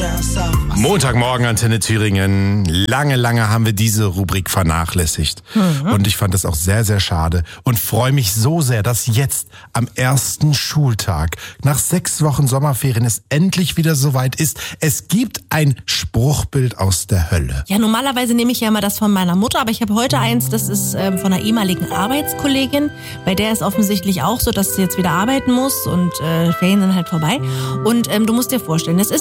Montagmorgen, Antenne Thüringen. Lange haben wir diese Rubrik vernachlässigt. Und ich fand das auch sehr, sehr schade und freue mich so sehr, dass jetzt am ersten Schultag nach 6 Wochen Sommerferien es endlich wieder soweit ist. Es gibt ein Spruchbild aus der Hölle. Ja, normalerweise nehme ich ja immer das von meiner Mutter, aber ich habe heute eins, das ist von einer ehemaligen Arbeitskollegin. Bei der ist offensichtlich auch so, dass sie jetzt wieder arbeiten muss und Ferien sind halt vorbei. Und du musst dir vorstellen, es ist